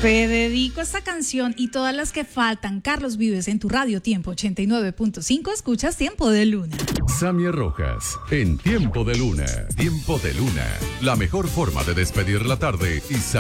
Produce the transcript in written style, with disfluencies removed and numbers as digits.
Te dedico esta canción y todas las que faltan. Carlos Vives en tu radio Tiempo 89.5. Escuchas Tiempo de Luna. Sammy Rojas en Tiempo de Luna. Tiempo de Luna. La mejor forma de despedir la tarde y